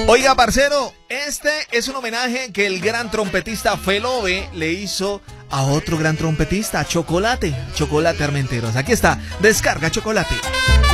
Oiga, parcero, este es un homenaje que el gran trompetista Felobe le hizo a otro gran trompetista, Chocolate Armenteros. Aquí está, descarga Chocolate.